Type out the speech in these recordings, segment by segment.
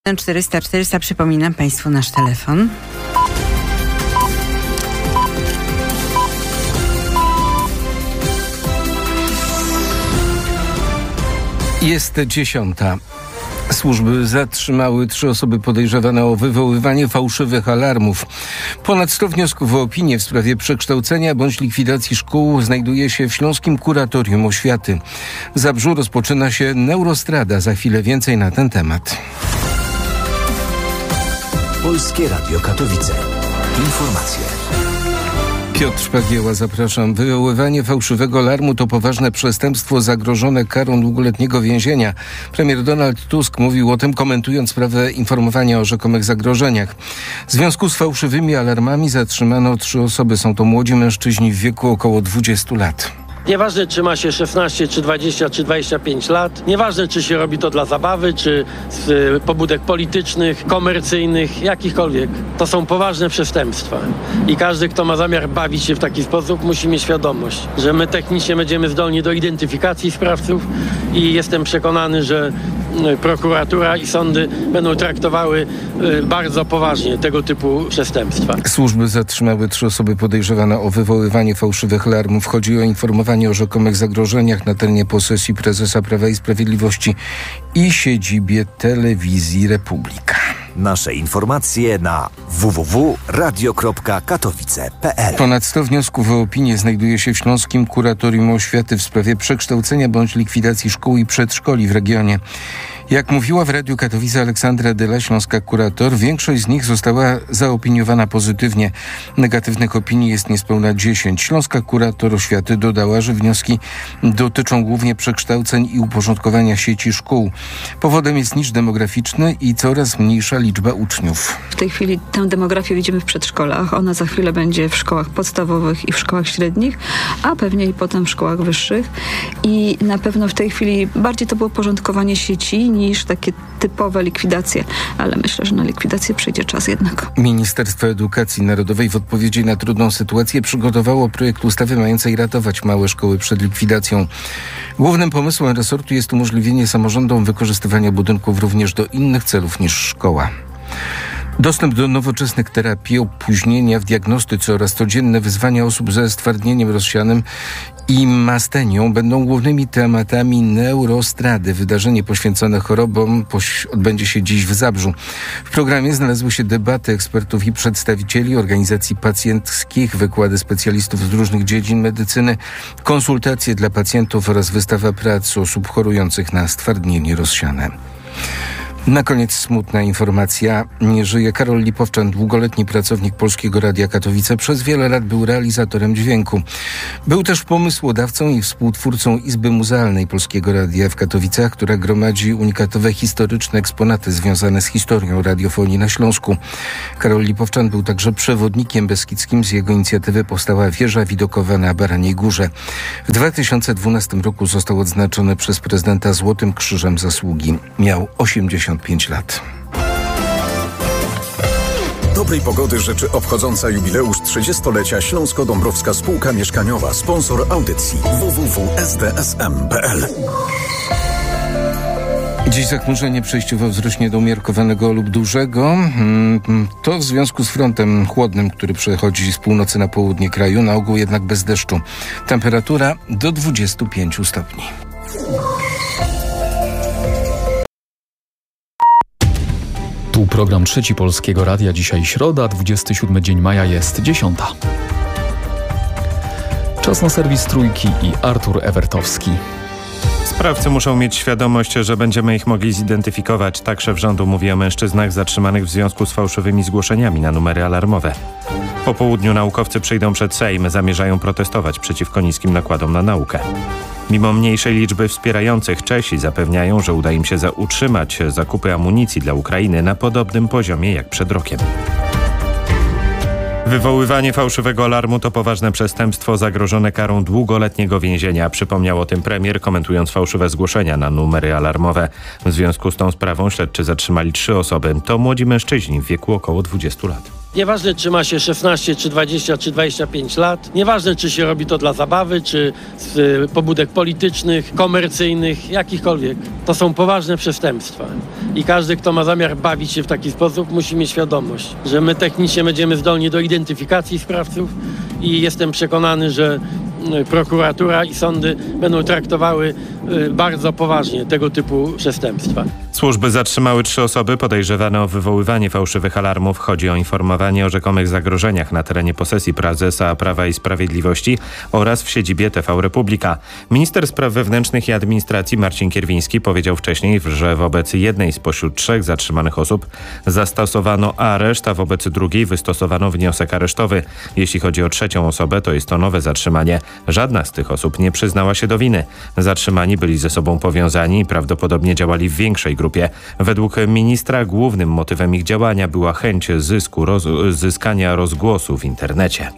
400 przypominam Państwu nasz telefon. Jest 10. Służby zatrzymały 3 osoby podejrzewane o wywoływanie fałszywych alarmów. Ponad 100 wniosków o opinię w sprawie przekształcenia bądź likwidacji szkół znajduje się w Śląskim Kuratorium Oświaty. W Zabrzu rozpoczyna się Neurostrada. Za chwilę więcej na ten temat. Polskie Radio Katowice. Informacje. Piotr Szpagieła, zapraszam. Wywoływanie fałszywego alarmu to poważne przestępstwo zagrożone karą długoletniego więzienia. Premier Donald Tusk mówił o tym, komentując sprawę informowania o rzekomych zagrożeniach. W związku z fałszywymi alarmami zatrzymano 3 osoby. Są to młodzi mężczyźni w wieku około 20 lat. Nieważne, czy ma się 16, czy 20, czy 25 lat. Nieważne, czy się robi to dla zabawy, czy z pobudek politycznych, komercyjnych, jakichkolwiek. To są poważne przestępstwa. I każdy, kto ma zamiar bawić się w taki sposób, musi mieć świadomość, że my technicznie będziemy zdolni do identyfikacji sprawców i jestem przekonany, że prokuratura i sądy będą traktowały bardzo poważnie tego typu przestępstwa. Służby zatrzymały 3 osoby podejrzewane o wywoływanie fałszywych alarmów. Chodzi o informowanie o rzekomych zagrożeniach na terenie posesji prezesa Prawa i Sprawiedliwości i siedzibie Telewizji Republika. Nasze informacje na www.radio.katowice.pl. Ponad 100 wniosków o opinię znajduje się w Śląskim Kuratorium Oświaty w sprawie przekształcenia bądź likwidacji szkół i przedszkoli w regionie. Jak mówiła w Radiu Katowice Aleksandra Dyla, śląska kurator, większość z nich została zaopiniowana pozytywnie. Negatywnych opinii jest niespełna 10. Śląska kurator oświaty dodała, że wnioski dotyczą głównie przekształceń i uporządkowania sieci szkół. Powodem jest niż demograficzny i coraz mniejsza liczba uczniów. W tej chwili tę demografię widzimy w przedszkolach. Ona za chwilę będzie w szkołach podstawowych i w szkołach średnich, a pewnie i potem w szkołach wyższych. I na pewno w tej chwili bardziej to było porządkowanie sieci niż takie typowe likwidacje, ale myślę, że na likwidację przyjdzie czas jednak. Ministerstwo Edukacji Narodowej w odpowiedzi na trudną sytuację przygotowało projekt ustawy mającej ratować małe szkoły przed likwidacją. Głównym pomysłem resortu jest umożliwienie samorządom wykorzystywania budynków również do innych celów niż szkoła. Dostęp do nowoczesnych terapii, opóźnienia w diagnostyce oraz codzienne wyzwania osób ze stwardnieniem rozsianym i mastenią będą głównymi tematami Neurostrady. Wydarzenie poświęcone chorobom odbędzie się dziś w Zabrzu. W programie znalazły się debaty ekspertów i przedstawicieli organizacji pacjenckich, wykłady specjalistów z różnych dziedzin medycyny, konsultacje dla pacjentów oraz wystawa prac osób chorujących na stwardnienie rozsiane. Na koniec smutna informacja. Nie żyje Karol Lipowczan, długoletni pracownik Polskiego Radia Katowice. Przez wiele lat był realizatorem dźwięku. Był też pomysłodawcą i współtwórcą Izby Muzealnej Polskiego Radia w Katowicach, która gromadzi unikatowe historyczne eksponaty związane z historią radiofonii na Śląsku. Karol Lipowczan był także przewodnikiem beskidzkim. Z jego inicjatywy powstała wieża widokowa na Baraniej Górze. W 2012 roku został odznaczony przez prezydenta Złotym Krzyżem Zasługi. Miał 85 lat. Dobrej pogody życzy obchodząca jubileusz 30-lecia Śląsko-Dąbrowska Spółka Mieszkaniowa, sponsor audycji www.sdsm.pl. Dziś zachmurzenie przejściowo wzrośnie do umiarkowanego lub dużego. To w związku z frontem chłodnym, który przechodzi z północy na południe kraju, na ogół jednak bez deszczu. Temperatura do 25 stopni. Tu program Trzeci Polskiego Radia. Dzisiaj środa, 27 dzień maja, jest 10. Czas na serwis Trójki i Artur Ewertowski. Sprawcy muszą mieć świadomość, że będziemy ich mogli zidentyfikować. Tak szef rządu mówi o mężczyznach zatrzymanych w związku z fałszywymi zgłoszeniami na numery alarmowe. Po południu naukowcy przyjdą przed Sejm, zamierzają protestować przeciwko niskim nakładom na naukę. Mimo mniejszej liczby wspierających, Czesi zapewniają, że uda im się utrzymać zakupy amunicji dla Ukrainy na podobnym poziomie jak przed rokiem. Wywoływanie fałszywego alarmu to poważne przestępstwo zagrożone karą długoletniego więzienia. Przypomniał o tym premier, komentując fałszywe zgłoszenia na numery alarmowe. W związku z tą sprawą śledczy zatrzymali 3 osoby. To młodzi mężczyźni w wieku około 20 lat. Nieważne, czy ma się 16, czy 20, czy 25 lat. Nieważne, czy się robi to dla zabawy, czy z pobudek politycznych, komercyjnych, jakichkolwiek. To są poważne przestępstwa. I każdy, kto ma zamiar bawić się w taki sposób, musi mieć świadomość, że my technicznie będziemy zdolni do identyfikacji sprawców i jestem przekonany, że prokuratura i sądy będą traktowały bardzo poważnie tego typu przestępstwa. Służby zatrzymały 3 osoby podejrzewane o wywoływanie fałszywych alarmów. Chodzi o informowanie o rzekomych zagrożeniach na terenie posesji prezesa Prawa i Sprawiedliwości oraz w siedzibie TV Republika. Minister Spraw Wewnętrznych i Administracji Marcin Kierwiński powiedział wcześniej, że wobec jednej spośród 3 zatrzymanych osób zastosowano areszt, a wobec drugiej wystosowano wniosek aresztowy. Jeśli chodzi o 3. osobę, to jest to nowe zatrzymanie. Żadna z tych osób nie przyznała się do winy. Zatrzymani byli ze sobą powiązani i prawdopodobnie działali w większej grupie. Według ministra głównym motywem ich działania była chęć zyskania rozgłosu w internecie.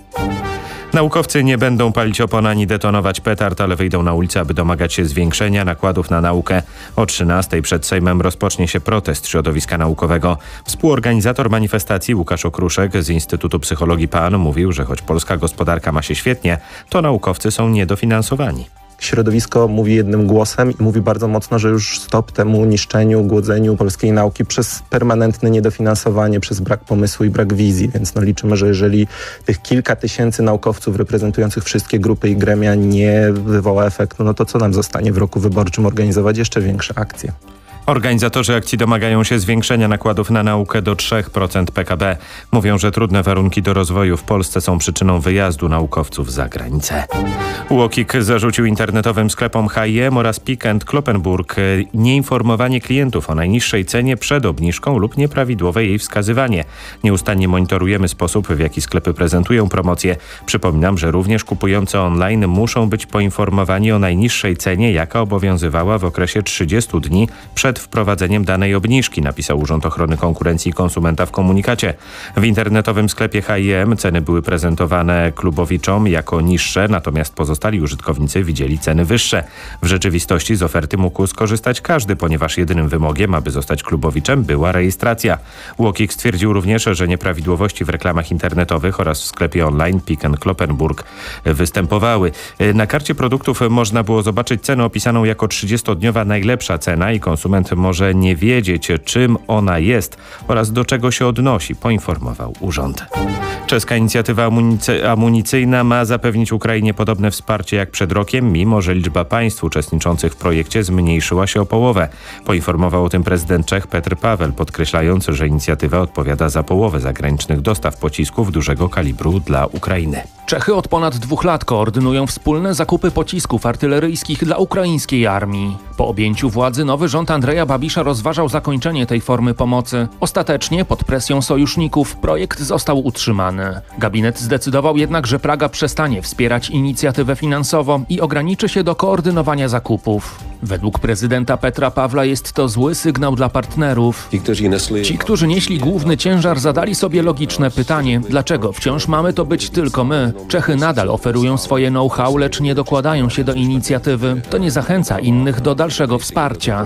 Naukowcy nie będą palić opon ani detonować petard, ale wyjdą na ulicę, aby domagać się zwiększenia nakładów na naukę. O 13:00 przed Sejmem rozpocznie się protest środowiska naukowego. Współorganizator manifestacji Łukasz Okruszek z Instytutu Psychologii PAN mówił, że choć polska gospodarka ma się świetnie, to naukowcy są niedofinansowani. Środowisko mówi jednym głosem i mówi bardzo mocno, że już stop temu niszczeniu, głodzeniu polskiej nauki przez permanentne niedofinansowanie, przez brak pomysłu i brak wizji. Więc liczymy, że jeżeli tych kilka tysięcy naukowców reprezentujących wszystkie grupy i gremia nie wywoła efektu, no to co nam zostanie w roku wyborczym? Organizować jeszcze większe akcje. Organizatorzy akcji domagają się zwiększenia nakładów na naukę do 3% PKB. Mówią, że trudne warunki do rozwoju w Polsce są przyczyną wyjazdu naukowców za granicę. UOKiK zarzucił internetowym sklepom H&M oraz Pick & Kloppenburg nieinformowanie klientów o najniższej cenie przed obniżką lub nieprawidłowe jej wskazywanie. Nieustannie monitorujemy sposób, w jaki sklepy prezentują promocje. Przypominam, że również kupujący online muszą być poinformowani o najniższej cenie, jaka obowiązywała w okresie 30 dni przed wprowadzeniem danej obniżki, napisał Urząd Ochrony Konkurencji i Konsumenta w komunikacie. W internetowym sklepie H&M ceny były prezentowane klubowiczom jako niższe, natomiast pozostali użytkownicy widzieli ceny wyższe. W rzeczywistości z oferty mógł skorzystać każdy, ponieważ jedynym wymogiem, aby zostać klubowiczem, była rejestracja. UOKiK stwierdził również, że nieprawidłowości w reklamach internetowych oraz w sklepie online Pick & Kloppenburg występowały. Na karcie produktów można było zobaczyć cenę opisaną jako 30-dniowa najlepsza cena i konsument może nie wiedzieć, czym ona jest oraz do czego się odnosi, poinformował urząd. Czeska inicjatywa amunicyjna ma zapewnić Ukrainie podobne wsparcie jak przed rokiem, mimo że liczba państw uczestniczących w projekcie zmniejszyła się o połowę. Poinformował o tym prezydent Czech Petr Paweł, podkreślając, że inicjatywa odpowiada za połowę zagranicznych dostaw pocisków dużego kalibru dla Ukrainy. Czechy od ponad 2 lat koordynują wspólne zakupy pocisków artyleryjskich dla ukraińskiej armii. Po objęciu władzy nowy rząd Andreja Babisza rozważał zakończenie tej formy pomocy. Ostatecznie, pod presją sojuszników, projekt został utrzymany. Gabinet zdecydował jednak, że Praga przestanie wspierać inicjatywę finansowo i ograniczy się do koordynowania zakupów. Według prezydenta Petra Pawła jest to zły sygnał dla partnerów. Ci, którzy nieśli główny ciężar, zadali sobie logiczne pytanie, dlaczego wciąż mamy to być tylko my? Czechy nadal oferują swoje know-how, lecz nie dokładają się do inicjatywy. To nie zachęca innych do dalszego wsparcia.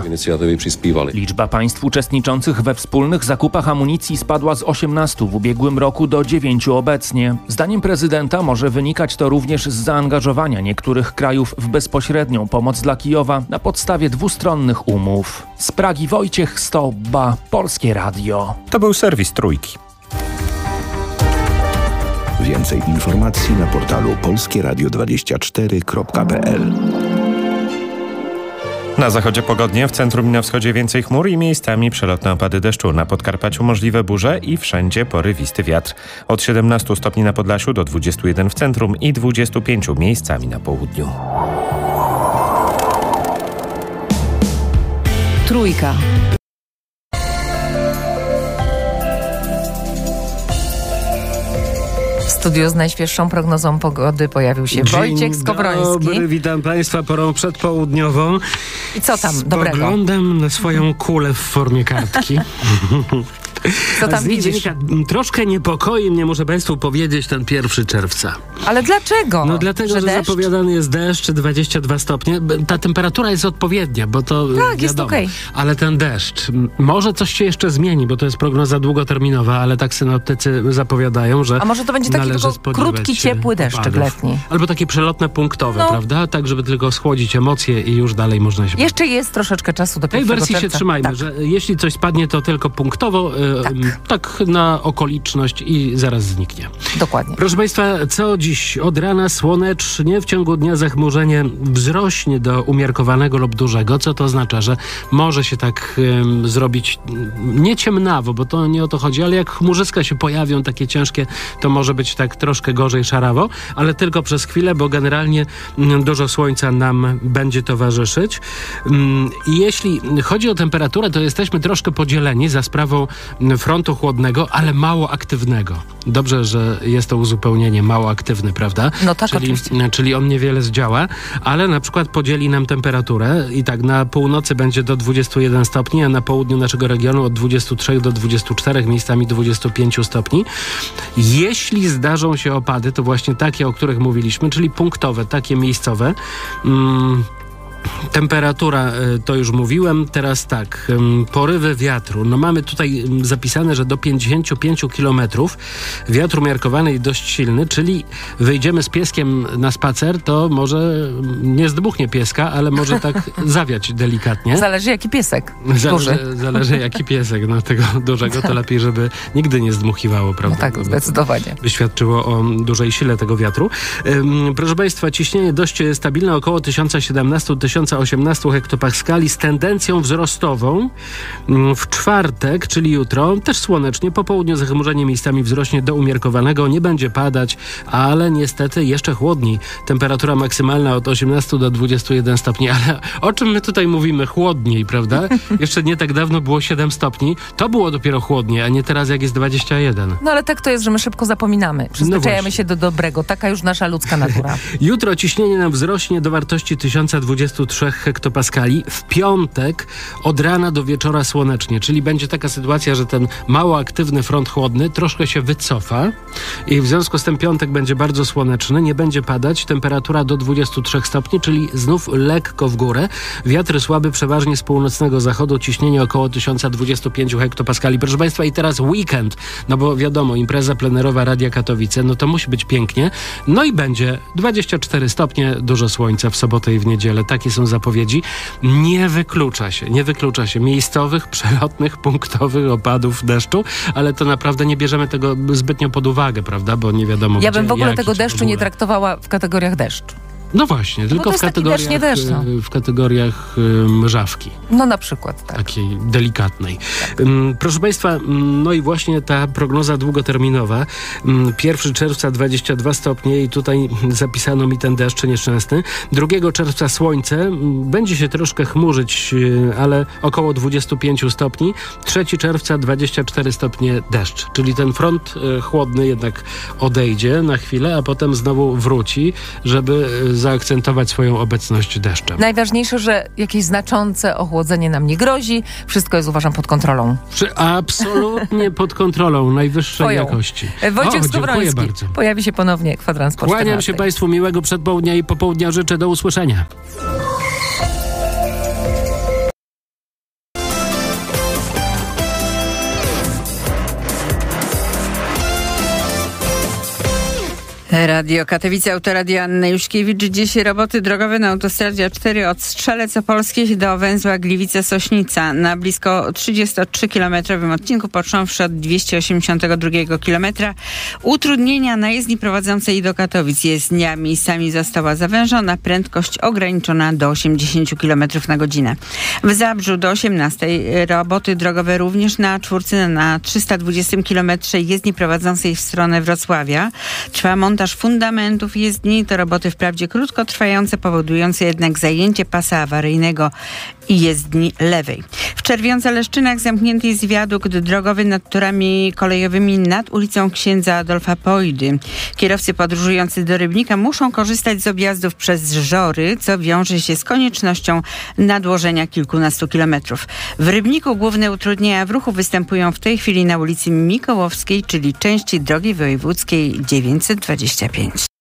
Liczba państw uczestniczących we wspólnych zakupach amunicji spadła z 18 w ubiegłym roku do 9 obecnie. Zdaniem prezydenta może wynikać to również z zaangażowania niektórych krajów w bezpośrednią pomoc dla Kijowa na podstawie dwustronnych umów. Z Pragi Wojciech Stoba, Polskie Radio. To był serwis Trójki. Więcej informacji na portalu polskieradio24.pl. Na zachodzie pogodnie, w centrum i na wschodzie więcej chmur i miejscami przelotne opady deszczu. Na Podkarpaciu możliwe burze i wszędzie porywisty wiatr. Od 17 stopni na Podlasiu do 21 w centrum i 25 miejscami na południu. Trójka. W studiu z najświeższą prognozą pogody pojawił się Wojciech Skowroński. Dobry, witam Państwa porą przedpołudniową. I co tam dobrego? Spoglądam na swoją kulę w formie kartki. Co tam widzisz? Troszkę niepokoi mnie, muszę Państwu powiedzieć, ten 1 czerwca. Ale dlaczego? No dlatego, że zapowiadany jest deszcz 22 stopnie. Ta temperatura jest odpowiednia, bo to wiadomo. Jest okej. Ale ten deszcz, może coś się jeszcze zmieni, bo to jest prognoza długoterminowa, ale tak synoptycy zapowiadają, że a może to będzie taki tylko krótki, ciepły deszczyk letni. Albo takie przelotne, punktowe, prawda? Tak, żeby tylko schłodzić emocje i już dalej można się... Jeszcze jest troszeczkę czasu do 1 czerwca. W tej wersji się trzymajmy, że jeśli coś spadnie, to tylko punktowo, tak na okoliczność i zaraz zniknie. Dokładnie. Proszę Państwa, co dziś? Od rana słonecznie, w ciągu dnia zachmurzenie wzrośnie do umiarkowanego lub dużego, co to oznacza, że może się tak zrobić nie ciemnawo, bo to nie o to chodzi, ale jak chmurzyska się pojawią takie ciężkie, to może być tak troszkę gorzej szarawo, ale tylko przez chwilę, bo generalnie dużo słońca nam będzie towarzyszyć. I jeśli chodzi o temperaturę, to jesteśmy troszkę podzieleni za sprawą frontu chłodnego, ale mało aktywnego. Dobrze, że jest to uzupełnienie mało aktywny, prawda? No tak, oczywiście. Czyli on niewiele zdziała, ale na przykład podzieli nam temperaturę i tak na północy będzie do 21 stopni, a na południu naszego regionu od 23 do 24, miejscami 25 stopni. Jeśli zdarzą się opady, to właśnie takie, o których mówiliśmy, czyli punktowe, takie miejscowe. Temperatura, to już mówiłem, teraz tak, porywy wiatru. No mamy tutaj zapisane, że do 55 km wiatr umiarkowany i dość silny, czyli wyjdziemy z pieskiem na spacer, to może nie zdmuchnie pieska, ale może tak zawiać delikatnie. Zależy jaki piesek. Zależy jaki piesek. No tego dużego to lepiej, żeby nigdy nie zdmuchiwało, prawda? No tak, zdecydowanie. By świadczyło o dużej sile tego wiatru. Proszę Państwa, ciśnienie dość stabilne, około 1017-1018 hektopaskali z tendencją wzrostową. W czwartek, czyli jutro, też słonecznie, po południu zachmurzenie miejscami wzrośnie do umiarkowanego, nie będzie padać, ale niestety jeszcze chłodniej. Temperatura maksymalna od 18 do 21 stopni, ale o czym my tutaj mówimy? Chłodniej, prawda? Jeszcze nie tak dawno było 7 stopni, to było dopiero chłodniej, a nie teraz jak jest 21. No ale tak to jest, że my szybko zapominamy. Przyzwyczajamy się do dobrego. Taka już nasza ludzka natura. Jutro ciśnienie nam wzrośnie do wartości 1023 hektopaskali. W piątek od rana do wieczora słonecznie, czyli będzie taka sytuacja, że ten mało aktywny front chłodny troszkę się wycofa i w związku z tym piątek będzie bardzo słoneczny, nie będzie padać, temperatura do 23 stopni, czyli znów lekko w górę. Wiatr słaby przeważnie z północnego zachodu, ciśnienie około 1025 hektopaskali. Proszę Państwa, i teraz weekend, no bo wiadomo, impreza plenerowa Radia Katowice, no to musi być pięknie. No i będzie 24 stopnie, dużo słońca w sobotę i w niedzielę. Takie są zapowiedzi. Nie wyklucza się miejscowych, przelotnych, punktowych opadów deszczu, ale to naprawdę nie bierzemy tego zbytnio pod uwagę, prawda? Bo nie wiadomo, ja bym w ogóle tego deszczu nie traktowała w kategoriach deszczu. No właśnie, tylko w kategoriach mrzawki. No na przykład, tak. Takiej delikatnej. Tak. Proszę Państwa, no i właśnie ta prognoza długoterminowa. 1 czerwca 22 stopnie i tutaj zapisano mi ten deszcz nieszczęsny. 2 czerwca słońce, będzie się troszkę chmurzyć, ale około 25 stopni. 3 czerwca 24 stopnie deszcz, czyli ten front chłodny jednak odejdzie na chwilę, a potem znowu wróci, żeby zaakcentować swoją obecność deszczem. Najważniejsze, że jakieś znaczące ochłodzenie nam nie grozi. Wszystko jest, uważam, pod kontrolą. Absolutnie pod kontrolą najwyższej jakości. Wojciech Skowroński pojawi się ponownie kwadrans po 14. Kłaniam się Państwu, miłego przedpołudnia i popołudnia życzę. Do usłyszenia. Radio Katowice, Autoradio Anna Juszkiewicz. Dziś roboty drogowe na autostradzie A4 od Strzelec Opolskiej do węzła Gliwice-Sośnica. Na blisko 33-kilometrowym odcinku, począwszy od 282 kilometra. Utrudnienia na jezdni prowadzącej do Katowic. Jezdnia miejscami została zawężona, prędkość ograniczona do 80 km na godzinę. W Zabrzu do 18 roboty drogowe również na czwórce na 320 km jezdni prowadzącej w stronę Wrocławia. Trwa montaż fundamentów jezdni. To roboty wprawdzie krótkotrwające, powodujące jednak zajęcie pasa awaryjnego i jezdni lewej. W Czerwionce-Leszczynach zamknięty jest wiadukt drogowy nad torami kolejowymi nad ulicą Księdza Adolfa Pojdy. Kierowcy podróżujący do Rybnika muszą korzystać z objazdów przez Żory, co wiąże się z koniecznością nadłożenia kilkunastu kilometrów. W Rybniku główne utrudnienia w ruchu występują w tej chwili na ulicy Mikołowskiej, czyli części drogi wojewódzkiej 925.